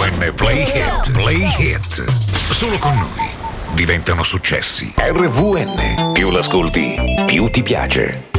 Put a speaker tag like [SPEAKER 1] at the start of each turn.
[SPEAKER 1] RVN Play Hit. Play Hit. Solo con noi diventano successi. RVN. Più l'ascolti, più ti piace.